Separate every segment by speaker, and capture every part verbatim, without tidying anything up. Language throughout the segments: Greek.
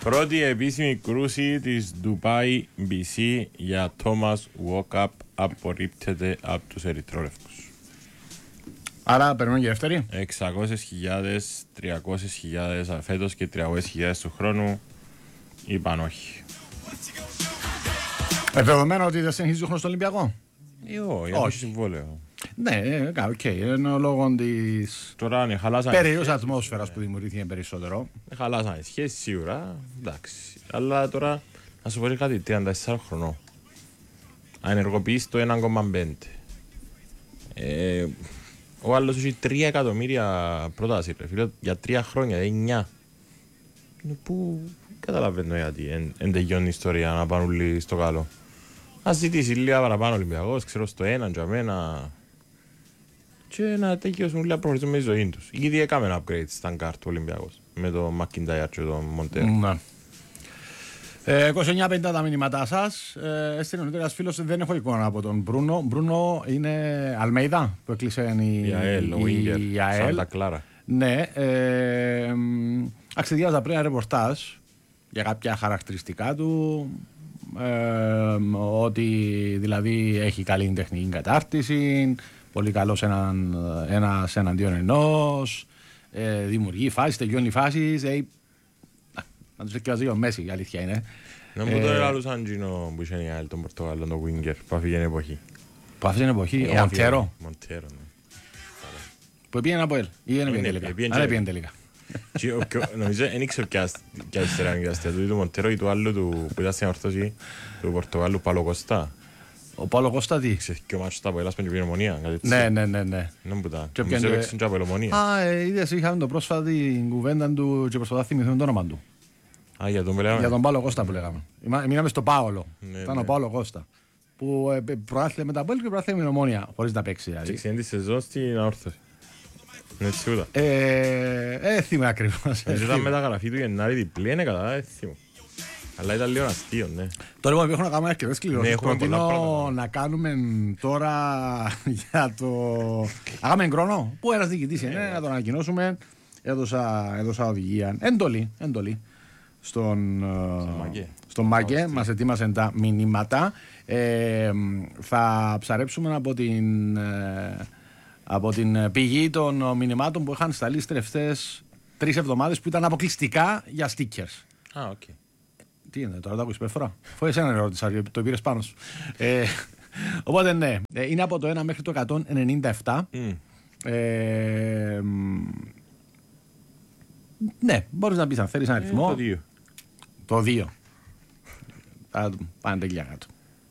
Speaker 1: Πρώτη επίσημη κρούση της Dubai μπι σι για Thomas Walkup απορρίπτεται από τους ερυθρόλευκους.
Speaker 2: Άρα περιμένουν και δεύτερη.
Speaker 1: εξακόσιες χιλιάδες, τριακόσιες χιλιάδες φέτος και τριακόσιες χιλιάδες του χρόνου είπαν όχι.
Speaker 2: Ε, δεδομένο ότι δεν συνεχίζει το χρόνο στο Ολυμπιακό.
Speaker 1: Εγώ, για το συμβόλαιο.
Speaker 2: Ναι, οκ, okay. Είναι λόγω της
Speaker 1: Τώρα ναι, χαλάσανε
Speaker 2: περίεργης ατμόσφαιρας που δημιουργήθηκε περισσότερο.
Speaker 1: Χαλάσανε σχέσεις σίγουρα, εντάξει. Αλλά τώρα, να σου πω και κάτι, τριάντα τέσσερα χρονών. Ανεργοποιείς το ένα κόμμα πέντε. Ε, ο άλλος έχει τρία εκατομμύρια πρόταση, ρε φίλε, για τρία χρόνια, εννιά. Που καταλαβαίνω γιατί εν, εν τελειώνει η ιστορία να πάνε όλοι στο καλό. Ας ζητήσει λίγα παραπάνω Ολυμπιακός, ξέρω στο έναν για μένα. Και να τελειώσουν όλοι να προχωρήσουν με τη ζωή τους. Ήδη έκαμε upgrade στα κάρτα του Ολυμπιακός με το McIntyre και το Montero.
Speaker 2: Ναι. Ε, είκοσι εννιά πενήντα τα μηνύματά σας. Ε, έστειλε νωρίτερα ένας φίλος, δεν έχω εικόνα από τον Μπρούνο. Μπρούνο είναι Αλμέιδα που έκλεισε η,
Speaker 1: η ΑΕΛ, ο Winger, Σάντα Κλάρα.
Speaker 2: Ναι, ε, αξιδιάζα πριν ένα ρεπορτάζ για κάποια χαρακτηριστικά του, ε, ότι δηλαδή έχει καλή τεχνική κατάρτιση, πολύ καλός έναν, ένας εναντίον ενός, ε, δημιουργεί φάσεις, τελειώνει φάσεις, ε, να τους εκκαιάζει ο Μέση, η αλήθεια είναι.
Speaker 1: Να μου το έλαλουσαν Τζίνο που είχε η ΑΕΛ τον Πορτογάλο, τον Winger, που αφήγαινε εποχή.
Speaker 2: Που αφήγαινε εποχή, ο Μοντέρο.
Speaker 1: Μοντέρο, ναι.
Speaker 2: Που πήγαινε από ελ, ή δεν πήγαινε τελικά. Άρα πήγαινε τελικά.
Speaker 1: Νομίζω δεν ήξερα ποια αριστερά είναι η αστεία του Μοντέρο ή του άλλου που ήταν στην ορθώση του Πορτογάλου, Πάλο Κωστά.
Speaker 2: Ο Πάλο Κώστα τι.
Speaker 1: Ξέρεις και ο μάτσος τα πέλας πέντε πήγαινε Ομονία.
Speaker 2: Ναι, ναι, ναι, ναι.
Speaker 1: Δεν πουτά. Νομίζω έπαιξαν και από Ομονία.
Speaker 2: Α, είδες, είχαμε το πρόσφατη κουβέντα του και προσπαθά θυμηθούμε το όνομα του.
Speaker 1: Α, για τον μιλάμε.
Speaker 2: Για τον Πάλο Κώστα που λέγαμε. Μείναμε στο Πάολο. Ήταν ο Πάλο Κώστα. Που προάθλησε με τα Πέλ και προάθλησε με την Ομόνια χωρίς να παίξει.
Speaker 1: Ξεκινάει τη σεζόν στην αόρθωση. Είναι σίγουρα.
Speaker 2: Ε, θυμάμαι ακριβώς.
Speaker 1: Ήταν μεταγραφή του Γενάρη διπλή, είναι κατά, δεν θυμώ. Αλλά ήταν λίγο αστείο, ναι.
Speaker 2: Τώρα λοιπόν έχουμε να κάνουμε αρκετές κληρώσεις.
Speaker 1: Ναι,
Speaker 2: προτείνω να κάνουμε τώρα για το... Αγάμε χρόνο. Πού ένας διοικητής είναι, να το ανακοινώσουμε. Έδωσα, έδωσα οδηγία. Εντολή, εντολή. Στον, στον Μάγκε μας ετοίμασαν τα μηνύματα. Ε, θα ψαρέψουμε από την, ε, από την πηγή των μηνυμάτων που είχαν σταλεί στις τελευταίες τρεις εβδομάδες που ήταν αποκλειστικά για stickers.
Speaker 1: Α, οκ. Okay.
Speaker 2: Τι είναι, τώρα το άκουσες υπέρφορα. Αφού εσένα ερώτησα, το πήρες πάνω σου. ε, οπότε ναι, είναι από το ένα μέχρι το εκατόν ενενήντα επτά. Mm. Ε, ναι, μπορείς να πεις αν θέλεις ένα αριθμό.
Speaker 1: Ε, το δύο.
Speaker 2: Το δύο. Θα πάνε τελειά κάτω.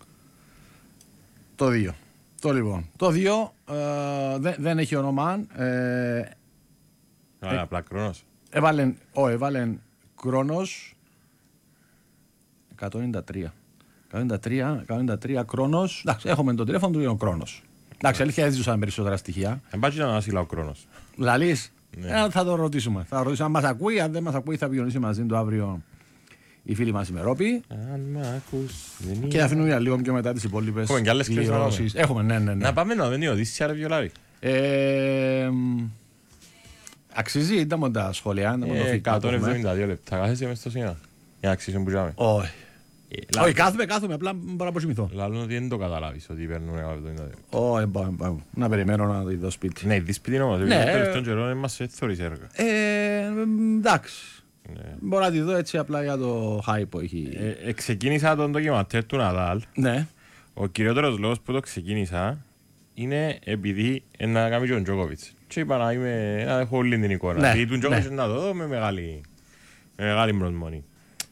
Speaker 2: Το δύο. Το λοιπόν. Το δύο ε, δε, δεν έχει όνομα. Ε,
Speaker 1: Α, ε, απλά Κρόνος.
Speaker 2: Έβαλεν, ο, έβαλεν Κρόνος εκατόν ενενήντα τρία. εκατόν ενενήντα τρία Κρόνος. Εντάξει, έχουμε το τηλέφωνο του είναι ο Κρόνος. Εντάξει, αλήθεια έζησαν περισσότερα στοιχεία.
Speaker 1: Εν πάση να ασύλλα ο Κρόνος.
Speaker 2: Λαλείς. Ναι. Ε, θα το ρωτήσουμε. Θα ρωτήσουμε αν μας ακούει. Αν δεν μας ακούει, θα επικοινωνήσει μαζί του αύριο η φίλη μας η Μερόπη.
Speaker 1: Αν μ' ακούς.
Speaker 2: Και θα αφήνουμε για λίγο πιο μετά τις υπόλοιπες.
Speaker 1: Έχουμε και άλλες κλήσεις.
Speaker 2: Έχουμε, ναι, ναι, ναι.
Speaker 1: Να πάμε να δούμε η Οδύσσια, ρε Βιολάρη.
Speaker 2: Ε, αξίζει, ήταν τα σχόλια.
Speaker 1: εκατόν εβδομήντα δύο λεπτά. Κάθεσαι μες στο σύνορα. Για να αξίζουν που ζάμε.
Speaker 2: Όχι. Όχι, κάθομαι, κάθομαι, απλά μπορώ να αποσημηθώ.
Speaker 1: Λάλλον ότι δεν το καταλάβεις ότι παίρνουν εκατόν εβδομήντα δύο.
Speaker 2: Όχι, να περιμένω να δω σπίτι.
Speaker 1: Ναι, δει σπίτι όμως. Ναι. Τελευταίων καιρών μας θωρείς έργα.
Speaker 2: Εντάξει. Μπορώ να τη δω έτσι απλά για το hype που έχει.
Speaker 1: Ξεκίνησα τον ντοκιμαντέρ του Ναδάλ.
Speaker 2: Ναι.
Speaker 1: Ο κυριότερος λόγος που το ξεκίνησα είναι επειδή να κάνει και ο Τζόκοβιτς. Και είπα να έχω όλη την εικόνα. Γιατί του Τζόκοβιτς να το δω με μεγάλη προσμονή.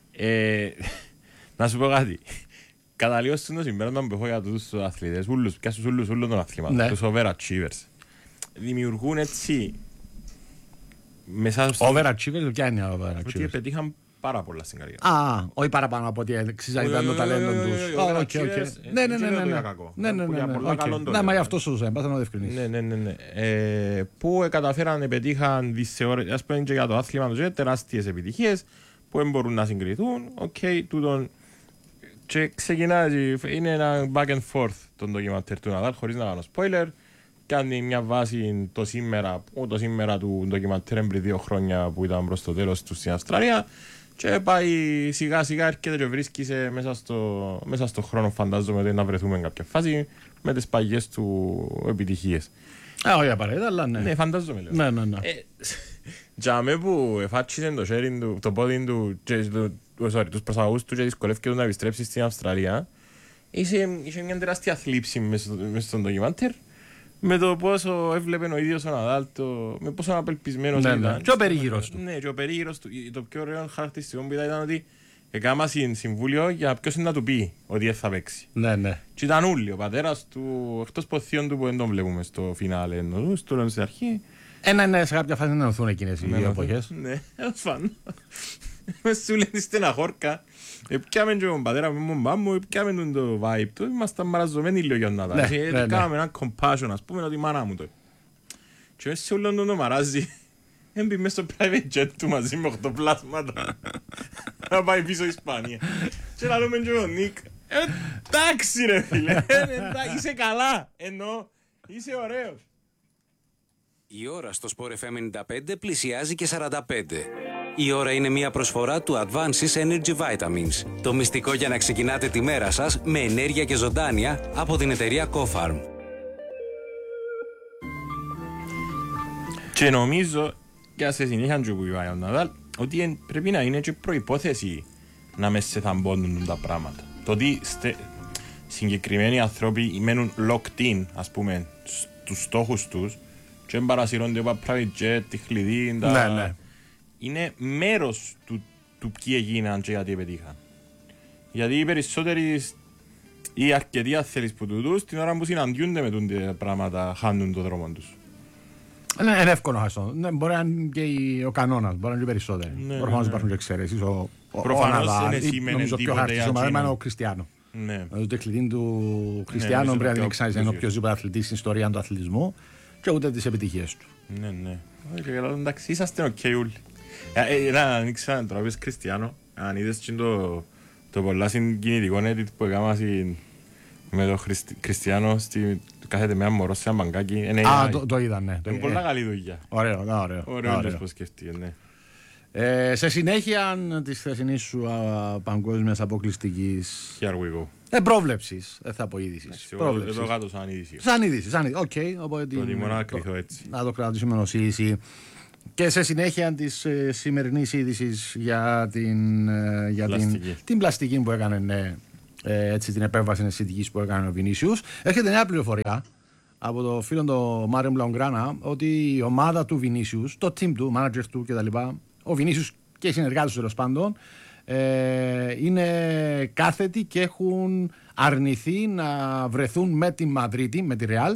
Speaker 1: Να σου πω κάτι. Καταλήγω στο συμπέρασμα που έχω για τους αθλητές, ούλους, πια στους ούλους ούλων των αθλημάτων, τους overachievers. Δημιουργούν έτσι μέσα στο...
Speaker 2: Overachievers, ποια είναι overachievers?
Speaker 1: Ότι πετύχαν πάρα πολλά στην καριέρα.
Speaker 2: Α, όχι παραπάνω από ότι εξίζαγαν το ταλέντο τους. Ναι, ναι, ναι, ναι, ναι, ναι, μα γι' αυτό σου ζω, πάθα να διευκρινίσεις.
Speaker 1: Ναι, ναι, ναι, που καταφέραν να πετύχαν, ας πούμε και για το άθλημα τους, τεράστιες επιτυχίες, που δεν μπορούν να συγκριθούν, οκ, τούτον. Και ξεκινάει, είναι ένα back and forth τον ντοκιμαντέρ του Ναδάλ, χωρίς να κάνω spoiler. Κάνει μια βάση το σήμερα, το σήμερα του ντοκιμαντέρ πριν δύο χρόνια που ήταν προς το τέλος του στην Αυστραλία. Και πάει σιγά σιγά έρχεται και βρίσκησε μέσα στο, μέσα στο χρόνο, φαντάζομαι ότι να βρεθούμε κάποια φάση με τις παγιές του επιτυχίες.
Speaker 2: Α, όχι απαραίτητα, αλλά ναι.
Speaker 1: Ναι, φαντάζομαι λέω.
Speaker 2: Ναι, ναι, ναι.
Speaker 1: Ε, τζάμε που εφάτσισε το χέρι του, το πόδι του, και, το, sorry, τους προσαγούς του και δυσκολεύκεται να επιστρέψει στην Αυστραλία. Είχε, είχε μια τεράστια θλίψη μέσα στον ντοκιμάντερ με το πόσο έβλεπε ο ίδιος ο Ναδάλ, το, με πόσο απελπισμένος
Speaker 2: ναι,
Speaker 1: ήταν.
Speaker 2: Ναι. Και ο περίγυρος του.
Speaker 1: Ναι, και ο περίγυρος του. Το πιο ωραίο χαρακτηριστικό που ήταν ότι έκανα συμβούλιο για ποιος είναι να του πει ότι θα παίξει.
Speaker 2: Ναι, ναι.
Speaker 1: Και ήταν ούλοι, ο πατέρας του, εκτός ποθείων του που δεν τον βλέπουμε στο φινάλε, στο λέμε στην αρχή.
Speaker 2: Ένα ναι, σε κάποια φάση να ενωθούν εκείνες οι δύο εποχές.
Speaker 1: Ναι, φαν. Με σου λένε στεναχώρκα. Επιάμε και τον πατέρα με τον μπάμ μου, επιάμε το vibe του. Ήμασταν μαραζωμένοι λίγο για να τα. Κάμε ένα compassion, ας πούμε, ότι η μάνα μου το. Και μέσα σε όλον τον το μαράζει, έμπει μέσα στο private jet του μαζί με οχτώ πλάσματα. Να πάει πίσω η Ισπανία. Και να λέμε και τον Νίκ. Εντάξει ρε φίλε, είσαι καλά, ενώ είσαι ωραίος.
Speaker 3: Η ώρα στο Sport εφ εμ ενενήντα πέντε πλησιάζει και σαράντα πέντε. Η ώρα είναι μια προσφορά του Advances Energy Vitamins. Το μυστικό για να ξεκινάτε τη μέρα σας με ενέργεια και ζωντάνια από την εταιρεία Cofarm.
Speaker 1: Και νομίζω, και σε συνέχεια που είπα ο Ναδάλ, ότι πρέπει να είναι και προϋπόθεση να με σε θαμπώνουν τα πράγματα. Το ότι στε, συγκεκριμένοι άνθρωποι μένουν locked in, ας πούμε, στους στόχους τους και παρασυρώνται από private jet, τη χλειδί, τα...
Speaker 2: Ναι, ναι.
Speaker 1: Είναι μέρος του, του ποιοι έγιναν και γιατί πετύχαν. Γιατί οι περισσότεροι ή αρκετοί αθλητές που τούτους την ώρα που συναντιούνται με τούνται πράγματα χάνουν τον δρόμο τους.
Speaker 2: Είναι, είναι εύκολο αυτό. Ναι, μπορεί να είναι και ο κανόνας, μπορεί να είναι και περισσότεροι.
Speaker 1: Ναι,
Speaker 2: προφανώς
Speaker 1: ναι.
Speaker 2: υπάρχουν και εξαιρέσεις. Ο,
Speaker 1: προφανώς
Speaker 2: ο,
Speaker 1: είναι σήμερα
Speaker 2: νομίζω πιο χαρακτηριστικό παράδειγμα είναι ο Κριστιάνο.
Speaker 1: Ναι.
Speaker 2: Το τεκλειδί του Κριστιάνο
Speaker 1: ναι,
Speaker 2: πρέπει να
Speaker 1: πιο
Speaker 2: την εξάγει ένα οποιοδήποτε αθλητή στην ιστορία του αθλητισμού και ούτε τις επιτυχίες του.
Speaker 1: Ναι, ναι. Και καλά, εντάξει, είσαστε οκ ούλοι. Να ανοίξα να τραβείς Κριστιάνο, αν είδες και το, το πολλά συγκινητικό edit που έκανα με τον Κριστιάνο, κάθεται με ένα μωρό σε ένα μπαγκάκι.
Speaker 2: Α, το, το είδα, ναι.
Speaker 1: Είναι πολλά καλή δουλειά.
Speaker 2: Ωραίο, ωραίο.
Speaker 1: Ωραίο το πώς σκεφτεί, ναι.
Speaker 2: Ε, σε συνέχεια της χθεσινής σου α, παγκόσμιας αποκλειστικής
Speaker 1: Here we go.
Speaker 2: ε, πρόβλεψης, δεν θα πω είδησης.
Speaker 1: Εδώ κάτω σαν είδηση.
Speaker 2: Σαν είδηση, σαν είδηση. Okay, οπότε
Speaker 1: το ότι μόνο να κρυθώ έτσι.
Speaker 2: Να το κρατήσουμε ως είδηση. Και σε συνέχεια της ε, σημερινής είδησης για την, ε, για
Speaker 1: πλαστική.
Speaker 2: την, την πλαστική που έκανε, ναι, ε, έτσι, την επέμβαση αισθητικής που έκανε ο Βινίσιους, έρχεται νέα πληροφορία από το φίλο του Μάριο Μπλαουγκράνα ότι η ομάδα του Βινίσιους, το team του, manager του κτλ., ο Βινίσιους και οι συνεργάτες του τέλος πάντων, ε, είναι κάθετοι και έχουν αρνηθεί να βρεθούν με τη Μαδρίτη, με τη Ρεάλ,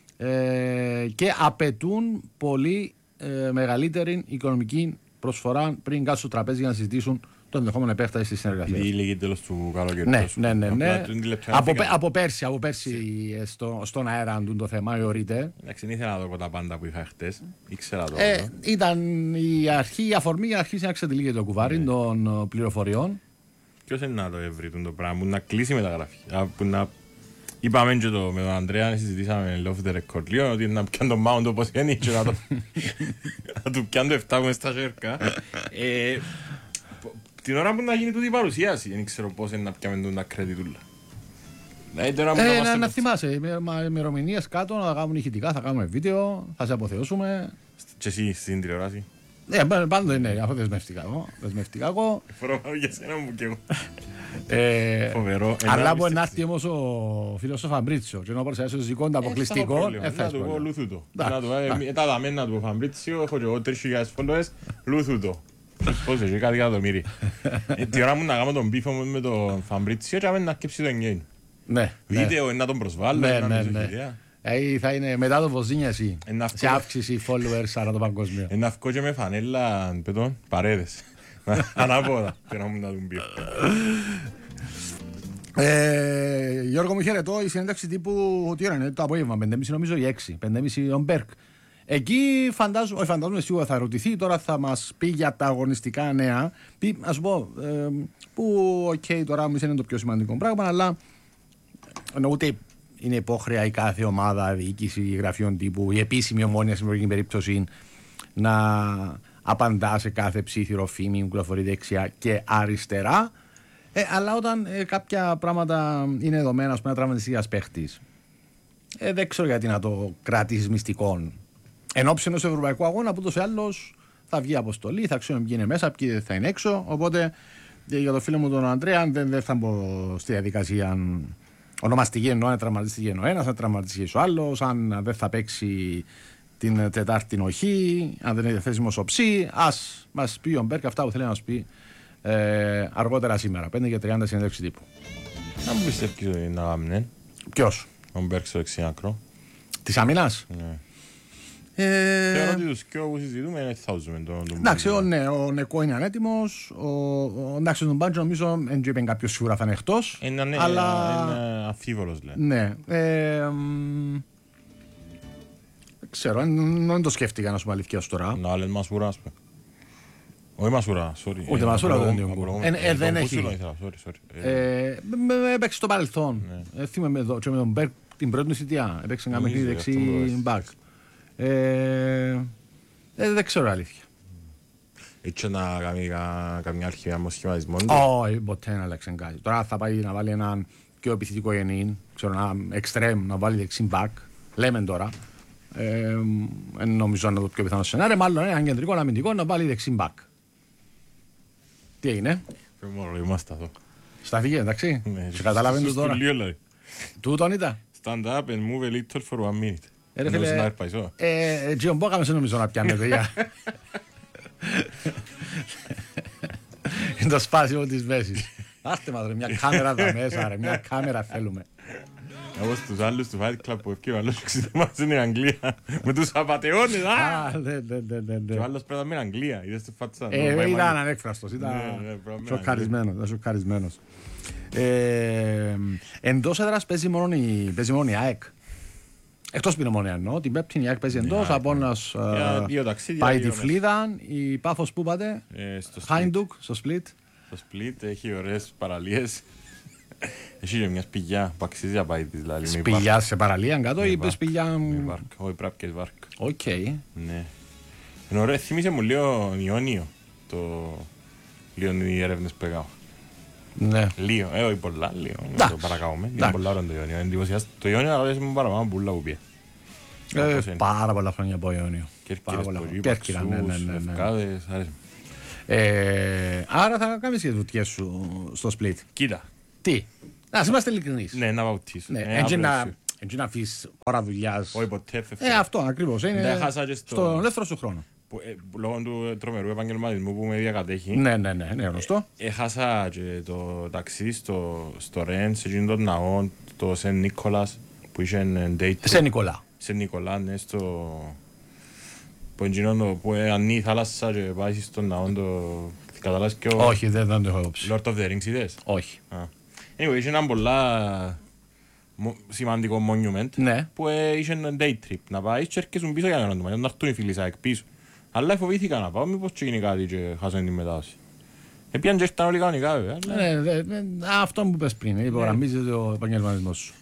Speaker 2: ε, και απαιτούν πολύ ε, μεγαλύτερη οικονομική προσφορά πριν κάτσουν στο τραπέζι για να συζητήσουν το ενδεχόμενο επέκταση στη συνεργασία.
Speaker 1: Η λίγη τέλος του καλοκαιριού.
Speaker 2: Ναι, ναι, ναι, ναι. Από, από πέρσι, από πέρσι στο, στον αέρα αντούν το θέμα, θεωρείται.
Speaker 1: Εντάξει, δεν ήθελα να δω τα πάντα που είχα χτες. Ήξερα το.
Speaker 2: Ε, ήταν η αρχή, η αφορμή για να αρχίσει να ξετυλίγεται το κουβάρι, ναι, των πληροφοριών.
Speaker 1: Ποιος είναι να το ευρύτουν το πράγμα, που να κλείσει μεταγραφή. Που να... Είπαμε και το, με τον Ανδρέα, συζητήσαμε off the record λίγο, ότι να πιάνε τον mount όπως είναι και να, το... να του πιάνε το εφτά μες στα σέρκα. ε, την ώρα που να γίνει τούτη η παρουσίαση, δεν ξέρω πώς είναι να πιάμε τα κρέδιτούλα.
Speaker 2: Ε, να, να θυμάσαι, ημερομηνίες κάτω, να κάνουμε ηχητικά, θα κάνουμε βίντεο, θα σε αποθεώσουμε.
Speaker 1: Και εσύ στην τηλεόραση.
Speaker 2: Ναι, πάντοτε είναι, αφού δεσμευτικά εγώ. Δεσμευτικά εγώ.
Speaker 1: Φορώ για σένα μου και εγώ.
Speaker 2: Ε,
Speaker 1: Φοβερό.
Speaker 2: Αλλά μπορεί να έρθει όμως ο φίλος ο Φαμπρίτσιο και να προσθέσει ζυγόν το αποκλειστικό.
Speaker 1: Να του πω λούθουτο. Τα δαμένα του Φαμπρίτσιο, έχω και εγώ τρεις χιλιάδες followers, λούθουτο. Πώς έχει κάτι εκατομμύρια. Τη ώρα μου να κάνω τον πίφο μου με τον Φαμπρίτσιο και να αρκέψει το εγγέιν. Βίντεο, να τον προσβάλλω, να μην σου ιδέα.
Speaker 2: Ε, θα είναι μετά το Βοζίνιαση σε αύξηση followers ανά το παγκόσμιο.
Speaker 1: Ένα αυκό και με φανέλα πετών, παρέδες. Ανάποδα, και να μου να τον πει.
Speaker 2: Ε, Γιώργο μου, χαιρετώ. Η συνέντευξη τύπου τι ώρα είναι, το απόγευμα, πέντε και μισή νομίζω ή έξι, πέντε και μισή ο Μπέρκ. Εκεί φαντάζομαι, όχι φαντάζομαι, σίγουρα θα ρωτηθεί, τώρα θα μας πει για τα αγωνιστικά νέα. Πει, ας πω, ε, που οκ, okay, τώρα όμως είναι το πιο σημαντικό πράγμα, αλλά ενώ ούτε είναι υπόχρεα η κάθε ομάδα, διοίκηση γραφείων τύπου, η επίσημη ομόνια στην προκειμένη περίπτωση να απαντά σε κάθε ψήθυρο φήμη που κυκλοφορεί δεξιά και αριστερά. Ε, αλλά όταν ε, κάποια πράγματα είναι δεδομένα, ας πούμε, ένα τραυματιστής παίχτης, ε, δεν ξέρω γιατί να το κρατήσεις μυστικό. Εν ώψη ενός ευρωπαϊκού αγώνα που ούτως ή άλλως θα βγει αποστολή, θα ξέρουμε ποιοι είναι μέσα, ποιοι θα είναι έξω. Οπότε για το φίλο μου τον Ανδρέα δεν, δεν θα μπω στη διαδικασία ονομαστική, εννοώ αν τραυματίστηκε ο ένας, αν τραυματίστηκε ο άλλος, αν δεν θα παίξει την Τετάρτη νοχή, αν δεν είναι διαθέσιμος ο ψή. Ας μας πει ο Μπέρκ αυτά που θέλει να μας πει ε, αργότερα σήμερα. πέντε και τριάντα συνέντευξη τύπου.
Speaker 1: Να μου πεις ποιος είναι να άμυνε.
Speaker 2: Ποιος?
Speaker 1: Ο Μπέρκ στο δεξιάκρο.
Speaker 2: Της αμυνάς.
Speaker 1: Ναι.
Speaker 2: Ε...
Speaker 1: Θεωρώ ότι τους και όπου συζητούμε είναι θα ζούμε τον Μπέρκ.
Speaker 2: Εντάξει, ο, ναι, ο Νεκό είναι ανέτοιμος. Ο, ο εντάξει, τον Μπάντζο νομίζω δεν είπε κάποιος σίγουρα θα είναι εκτός.
Speaker 1: Είναι, ναι,
Speaker 2: αλλά...
Speaker 1: είναι αμφίβολος λέει.
Speaker 2: Ναι. Ε, δεν ξέρω, δεν το σκέφτηκα να σου πω αλήθεια τώρα.
Speaker 1: Να λένε Μασούρα, ας πούμε. Όχι Μασούρα, sorry.
Speaker 2: Ούτε Μασούρα δεν είναι. Δεν έχει. Έπαιξε στο παρελθόν. Θυμάμαι εδώ και με τον Μπέρκ την πρώτη θητεία. Έπαιξε ένα παιχνίδι δεξί μπακ. Δεν ξέρω αλήθεια.
Speaker 1: Έτσι να κάνει καμιά αρχή αμοσχηματισμό.
Speaker 2: Όχι, ποτέ να αλλάξει κάτι. Τώρα θα πάει να βάλει έναν πιο επιθετικό γεννή, ξέρω, ένα εξτρέμ, να βάλει δεξί μπακ. Λέμε τώρα. Δεν νομίζω να είναι το πιο πιθανό σενάριο. Μάλλον έναν κεντρικό αμυντικό να βάλει δεξί μπακ. Τι έγινε?
Speaker 1: Μόνο είμαστε εδώ.
Speaker 2: Στάθηκε, εντάξει. Σε καταλάβαινε το τώρα. Τούτον ήταν.
Speaker 1: Stand up and move a little for one minute.
Speaker 2: Ρε φίλε, ε, Τζιομπόκαμε σε νομίζω να πιάνετε, για. Είναι το σπάσιμο της βέσης. Άστε μας ρε, μια κάμερα εδώ μέσα ρε, μια κάμερα θέλουμε.
Speaker 1: Όπως τους άλλους του Fight Club που έφυγε ο άλλος ξεδομάζει στην Αγγλία με τους απατεώνες. Και ο άλλος πρέπει να είναι Αγγλία, είδες τη φάτσα.
Speaker 2: Ε, ήταν ανέκφραστος, ήταν σοκαρισμένος. Εντός έδρας παίζει μόνο η ΑΕΚ. Εκτός Πινομονέα εννοώ, την Πέπτη η ΑΕΚ παίζει εντός, από ένας πάει τη Φλίδα, η Πάφος που είπατε, Χάιντουκ στο Σπλίτ.
Speaker 1: Στο Σπλίτ έχει ωραίες παραλίες. Έχει και μια σπηλιά που αξίζει να πάει της δηλαδή.
Speaker 2: Σπηλιά σε παραλία κάτω ή σπηλιά...
Speaker 1: Όχι, πρέπει και βάρκ.
Speaker 2: Οκ.
Speaker 1: Ναι. Είναι ωραία, θύμισε μου λίγο Ιόνιο, το λίγο οι έρευνες που έκανα.
Speaker 2: Ναι.
Speaker 1: Λίγο, ε, όχι πολλά, λίγο, το παρακαούμε. Είναι πολλά ώρα το Ιόνιο, εντυπωσιάστηκε. Το Ιόνιο αρέσει μου παραπάνω πουλά που πήγε.
Speaker 2: Πάρα πολλά χρόνια από Ιόνιο.
Speaker 1: Κέρκυρας, Παξούς, Λευκάδες, αρέσει.
Speaker 2: Άρα θα κάνεις και τις βουτιές σου στο Σπλίτ.
Speaker 1: Κοίτα.
Speaker 2: Τι, να είμαστε ειλικρινείς.
Speaker 1: Ναι, να βαουτήσω.
Speaker 2: Έτσι να αφήσεις ώρα δουλειάς.
Speaker 1: Όχι ποτέ.
Speaker 2: Ε, αυτό ακριβώς, είναι στον ελεύθερο σου χρόνο.
Speaker 1: Λόγω του τρομερού επαγγελματισμού που με διακατέχει.
Speaker 2: Ναι, ναι, ναι, είναι γνωστό.
Speaker 1: Έχασα και το ταξίδι στο Ρεν, σε εκείνον τον ναό, το Σεν Νίκολας, που είχε date.
Speaker 2: Σεν Νικολά.
Speaker 1: Σεν Νικολά, ναι, στο... που ανοίγει η θάλασσα και πάει στον ναό, το... Καταλάβεις και ο...
Speaker 2: Όχι, δεν το έχω όψει.
Speaker 1: Lord of the Rings είδες?
Speaker 2: Όχι.
Speaker 1: Anyway, είχε έναν πολλά σημαντικό monument που είχε ένα day trip. Να πάει και έρχεσουν πίσω για να το μάθουν, να έρθουν οι φίλοι σας εκ πίσω. Αλλά φοβήθηκα να πάω, μήπως και γίνει κάτι και χάσουν την μετάβαση. Επιάν και έρθαν όλοι κανονικά βέβαια.
Speaker 2: Αυτό που πες πριν, υπογραμμίζεται ο επαγγελματισμός σου.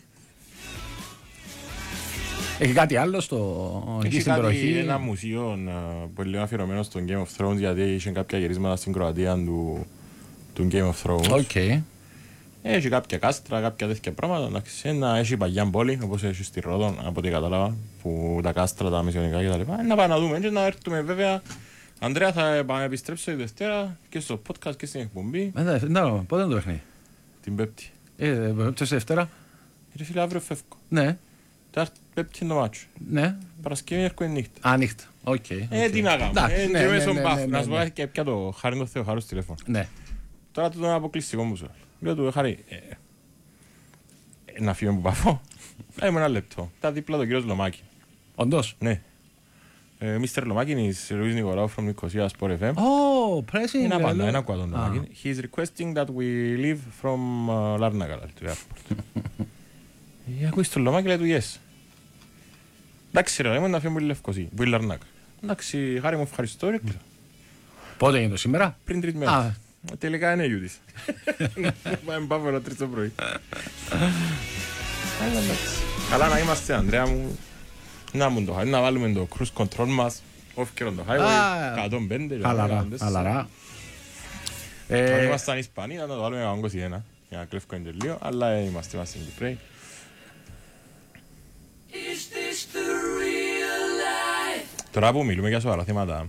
Speaker 2: Έχει κάτι άλλο στο...
Speaker 1: Έχει κάτι, ένα μουσείο που είναι αφιερωμένο στο Game of Thrones, γιατί είχε κάποια γυρίσματα στην Κροατία του, του Game of Thrones.
Speaker 2: Okay.
Speaker 1: Έχει κάποια κάστρα, κάποια τέτοια πράγματα. Ένα έχει παγιά πόλη, όπως έχει στη Ρόδο, από ό,τι κατάλαβα, που τα κάστρα, τα μεσαιωνικά κτλ. Να πάμε να δούμε και να έρθουμε βέβαια. Ανδρέα, θα πάμε επιστρέψω τη Δευτέρα και στο podcast και στην εκπομπή.
Speaker 2: Ναι, πότε είναι το παιχνίδι?
Speaker 1: Την Πέμπτη.
Speaker 2: Ε, Πέμπτη στη Δευτέρα.
Speaker 1: Ρε φίλε, αύριο φεύγω.
Speaker 2: Ναι.
Speaker 1: Πέμπτη είναι το μάτσο.
Speaker 2: Ναι.
Speaker 1: Παρασκευή έρχομαι νύχτα.
Speaker 2: Α, νύχτα. Οκ.
Speaker 1: Ε, τι να κάνω. Ε, και μέσω μπαφ. Να σου πω και πια το Χάρη το Θεοχάρου στο τηλέφωνο.
Speaker 2: Ναι.
Speaker 1: Τώρα το είναι αποκλειστικό μου σου. Λέω του Χάρη, να φύγω που παφώ. Είμαι ένα λεπτό. Τα δίπλα τον κύριο Λομάκη.
Speaker 2: Όντως.
Speaker 1: Ναι. Μίστερ Λομάκη is Luis Nicolau from Nicosia Sport εφ εμ.
Speaker 2: Oh, pressing.
Speaker 1: Είναι απαντά, είναι ακούω τον Λομάκη. He is requesting that we leave from Larnaca to the airport. Ακούεις τον Λομάκη, λέει του yes. Εντάξει ρε, ήμουν να φύγω που είναι Λευκοσία, που είναι Λαρνάκα. Εντάξει, Χάρη μου ευχαριστώ ρε.
Speaker 2: Πότε είναι το σήμερα?
Speaker 1: Πριν τρεις μέρες. Τελικά είναι γιούτης. Πάμε πάμε εδώ τρεις το πρωί. Καλά να είμαστε, Ανδρέα μου. Να μου το χάρη, να βάλουμε το cruise control μας. Όφκερον το highway, εκατόν πέντε.
Speaker 2: Χαλαρά, χαλαρά.
Speaker 1: Αν ήμασταν Ισπανοί, να το βάλουμε εκατόν είκοσι ένα, για να κλέφκω τελείο, αλλά είμαστε είμαστε στην Κυπρέη. Τώρα που μιλούμε για σοβαρά θέματα,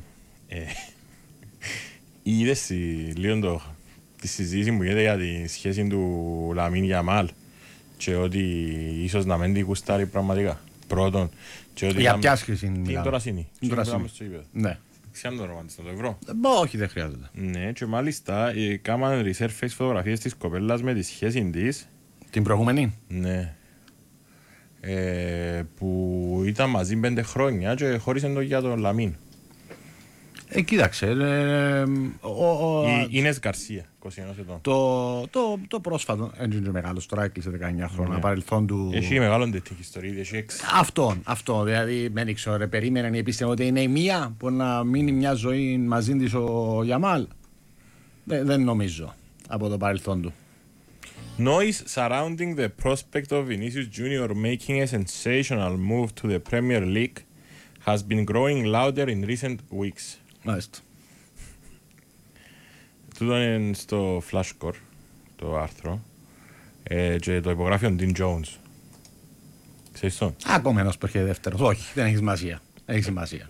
Speaker 1: είδες λίγο τη συζήτηση που γίνεται για τη σχέση του Λαμίν Γιαμάλ και ότι ίσως να μην την κουστάρει πραγματικά. Πρώτον,
Speaker 2: για ποια σχέση είναι?
Speaker 1: Τι είναι τώρα σύνη?
Speaker 2: Ναι.
Speaker 1: Ξέρετε το όνομα της, να το ευρώ.
Speaker 2: Όχι, δεν χρειάζεται.
Speaker 1: Ναι, και μάλιστα κάμαν resurface φωτογραφίες της κοπέλας με τη σχέση της.
Speaker 2: Την προηγούμενη?
Speaker 1: Ναι. Ε, που ήταν μαζί πέντε χρόνια και χώρισαν το για τον Λαμίν.
Speaker 2: Ε, κοίταξε. Ε, ο, ο,
Speaker 1: η Ίνες Γκαρσία, είκοσι ένα ετών.
Speaker 2: Το, το, το πρόσφατο, έτσι είναι μεγάλο, τώρα έκλεισε δεκαεννιά χρόνια, ναι. Παρελθόν του.
Speaker 1: Έχει μεγάλο τέτοια ιστορία, έχει έξι.
Speaker 2: Αυτό, αυτό. Δηλαδή, δεν ξέρω, περίμεναν ή πίστευαν ότι είναι η μία που να μείνει μια ζωή μαζί της ο Γιαμάλ. Δεν, δεν νομίζω από το παρελθόν του.
Speaker 1: Noise surrounding the prospect of Vinicius Junior making a sensational move to the Premier League has been growing louder in recent weeks.
Speaker 2: Μάλιστα.
Speaker 1: Τούτο είναι στο Flashcore, το άρθρο, ε, και το υπογράφει ο Dean Jones. Ξέρεις το?
Speaker 2: Ακόμα ένας που έρχεται δεύτερος. Όχι, δεν έχει σημασία. Έχει σημασία.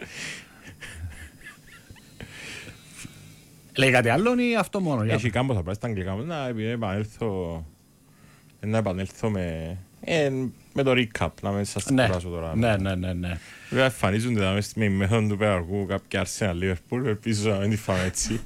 Speaker 2: Λέει κάτι άλλο ή αυτό μόνο?
Speaker 1: Έχει κάμπος θα πάει στα αγγλικά. Να επανέλθω, να επανέλθω με, ε, με το recap, να μην σας
Speaker 2: ναι.
Speaker 1: κουράσω τώρα.
Speaker 2: Ναι, ναι, ναι, ναι.
Speaker 1: Βέβαια εμφανίζονται με η μέθοδο του περγού κάποια Arsenal Liverpool, ελπίζω να μην τη φάμε έτσι.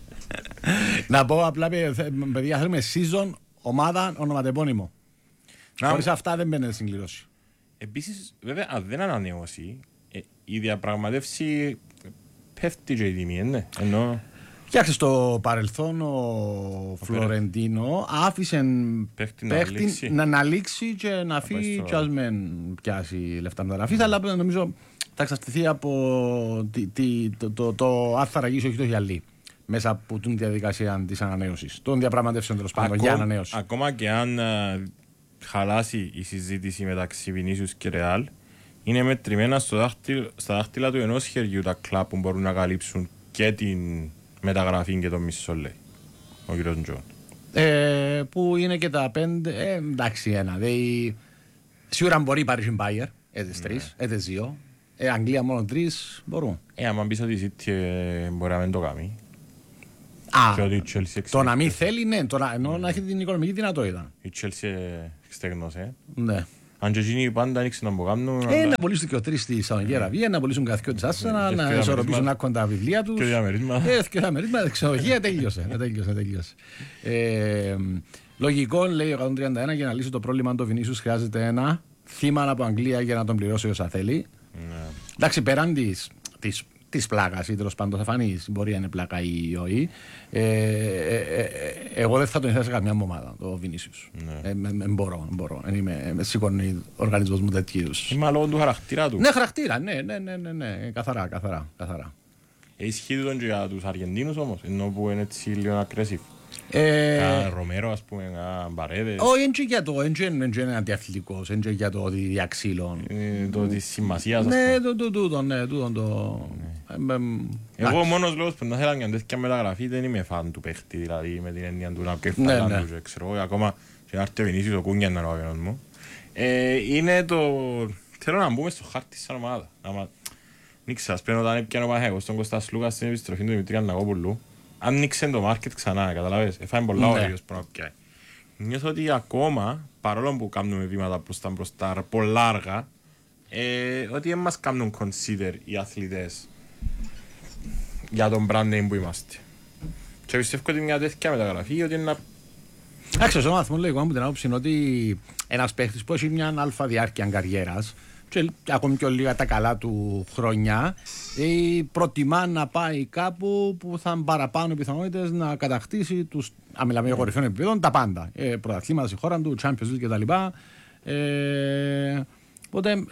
Speaker 2: Να πω απλά, παιδιά, θέλουμε season, ομάδα, ονοματεπώνυμο. Χωρίς αυτά δεν μπαίνετε στην κλήρωση.
Speaker 1: Επίσης, βέβαια, αν δεν ανανεώσει, ε, η διαπραγματεύση πέφτει και η τιμή, ναι. Ενώ...
Speaker 2: Κοιτάξτε, στο παρελθόν ο, ο Φλωρεντίνο άφησε παίχτη να αναλήξει και να φύγει και ας μην πιάσει λεφτά να αφήσει, αλλά νομίζω θα εξαρτηθεί από τι, τι, το, το, το αν θα ραγίσει όχι το γυαλί μέσα από την διαδικασία της ανανέωσης, των διαπραγματεύσεων τέλος πάντων για ανανέωση.
Speaker 1: Ακόμα και αν uh, χαλάσει η συζήτηση μεταξύ Βινίσιους και Ρεάλ, είναι μετρημένα στο δάχτυλ, στα δάχτυλα του ενός χεριού τα κλαμπ που μπορούν να καλύψουν και την μεταγραφή και το μισό, λέει ο κ. Τζον.
Speaker 2: Ε, που είναι και τα πέντε, ε, εντάξει ένα. Δει, σίγουρα μπορεί η Paris Bayer, έτες τρεις, έτες δύο. Ε, Αγγλία μόνο τρεις μπορούν.
Speaker 1: Ε, άμα πεις ότι η City ε, μπορεί να μην το κάνει.
Speaker 2: Α,
Speaker 1: και ότι η Chelsea
Speaker 2: το να μην θέλει, ναι, το να, ενώ να έχει την οικονομική δυνατότητα.
Speaker 1: Η Chelsea στεγνώσε.
Speaker 2: Ναι.
Speaker 1: Αν και εκείνοι πάντα ανοίξουν να μπογάμνουν.
Speaker 2: Ε, να πουλήσουν και ο τρεις στη Σαουδική Αραβία, να πουλήσουν καθηκό της Άσσανα, να ισορροπήσουν άκον τα βιβλία τους.
Speaker 1: Και διαμερίσμα.
Speaker 2: Ε, και διαμερίσμα, ξενοδοχεία, τέλειωσε. Τέλειωσε, τέλειωσε. Ε, λογικό, λέει ο εκατόν τριάντα ένα, για να λύσει το πρόβλημα του Βινίσιους χρειάζεται ένα θύμα από Αγγλία για να τον πληρώσει όσα θέλει. Εντάξει, πέραν της της της πλάκας ή τέλος πάντων θα φανεί, μπορεί να είναι πλάκα ή όχι. Ε, ε, ε, εγώ δεν θα τον ήθελα σε καμιά ομάδα, το Βινίσιους. Ναι. Ε, ε, μπορώ, μπορώ. Ε, είμαι, με σηκώνει ο οργανισμός μου τέτοιου είδους.
Speaker 1: Είμαι λόγω του χαρακτήρα του.
Speaker 2: Ναι, χαρακτήρα, ναι, ναι, ναι, ναι, ναι. Καθαρά, καθαρά, καθαρά.
Speaker 1: Ε, ισχύει τον και για τους Αργεντίνους όμως, ενώ που είναι έτσι λίγο aggressive.
Speaker 2: Ε,
Speaker 1: Ρομέρο, ας πούμε, Μπαρέδες.
Speaker 2: Όχι, είναι για το, είναι αντιαθλητικός, είναι για το διαξύλων.
Speaker 1: Το της σημασίας, ας
Speaker 2: πούμε. Ναι, τούτο, ναι, τούτο το...
Speaker 1: Εγώ ο μόνος λόγος που να θέλω μια τέτοια μεταγραφή δεν είμαι φαν του παίχτη, δηλαδή με την έννοια του να κεφταλάν του, ξέρω, ακόμα και να έρθει ο Βινίσιος ο Κούνια να ρόγαινος μου. Είναι το... Θέλω να μπούμε στο χάρτη σαν ομάδα. Νίξα, ας πένω όταν έπιανε ο Παναθηναϊκός στον Κώστα Σλούκα στην επιστροφή του Δημητρή Αννακόπουλου. Άνοιξε το μάρκετ ξανά, καταλαβες, έφαγε πολλά ωραίος που να πιάει. Νιώθω ότι ακόμα, παρόλο που κάνουμε βήματα προς τα μπροστά, πολλά αργά, ε, ότι δεν μας κάνουν consider οι αθλητές για τον brand name που είμαστε. Και πιστεύω ότι μια τέτοια μεταγραφή, ότι είναι να...
Speaker 2: Εντάξει, ο Ζωμάθμος λέει, εγώ από την άποψη είναι ότι ένας παίχτης που έχει μια αλφα διάρκεια καριέρας και ακόμη και λίγα τα καλά του χρονιά, ε, προτιμά να πάει κάπου που θα είναι παραπάνω πιθανότητες να κατακτήσει τους, αν μιλάμε για κορυφαίων επίπεδων, τα πάντα. Ε, πρωταθλήματα στη χώρα του, Champions League κτλ. Ε, οπότε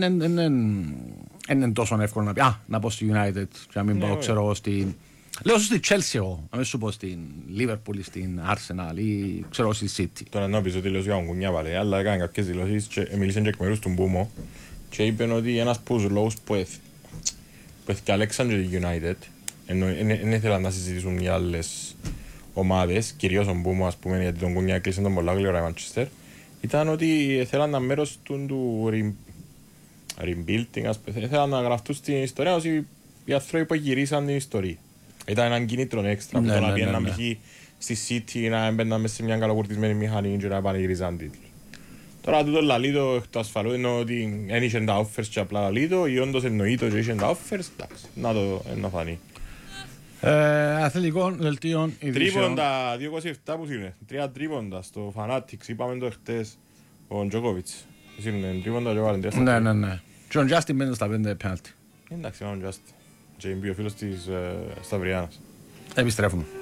Speaker 2: δεν είναι τόσο εύκολο να πει, α, να πω στη United και να μην πάω, ξέρω, στην... Λέω στη Chelsea εγώ, να μην σου πω στην Liverpool ή στην Arsenal ή ξέρω στη City.
Speaker 1: Τώρα να πεις ότι λέω για κουνιά πάλι, αλλά έκανε κάποιες δηλώσεις και μίλησαν και εκ μέρους του Μπούμο και είπαν ότι ένας από τους λόγους που Παιδιά Αλέξανδρο United, ενώ δεν ήθελαν να συζητήσουν οι άλλες ομάδες, κυρίως ο Μπούμο, ας πούμε, γιατί τον Κούνια κλείσαν τον πολλά γλυόρα η Μάντσεστερ, ήταν ότι θέλαν να μέρος του, του rebuilding, ας πούμε, θέλαν να γραφτούν στην ιστορία ως οι, οι άνθρωποι που γυρίσαν την ιστορία. Ήταν έναν κίνητρο έξτρα, που
Speaker 2: Ναι,
Speaker 1: το
Speaker 2: ναι,
Speaker 1: να πήγαιναν
Speaker 2: ναι, ναι.
Speaker 1: π.χ. στη City να έμπαιναν μέσα σε μια καλοκουρτισμένη μηχανή και να πανηγυρίζαν τίτλους. Τώρα τούτο λαλεί το εκ του ασφαλού είναι ότι δεν είχε τα offers και απλά λαλεί το ή όντως εννοείται ότι είχε τα offers, εντάξει, να το να φανεί.
Speaker 2: Ε, αθλητικών δελτίων ειδήσεων.
Speaker 1: Τρίποντα, δύο είκοσι επτά που είναι, τρία τρίποντα στο Fanatics, είπαμε το χτες, ο Τζόκοβιτς. Είναι τρίποντα και βάλει τρία.
Speaker 2: Ναι, ναι, ναι. Τζον Τζάστιν πέντε στα πέντε πέναλτι.
Speaker 1: Εντάξει, είμαστε ο Τζάστιν. Και είναι ο φίλος της Σταυριάνας.
Speaker 2: Επιστρέφουμε.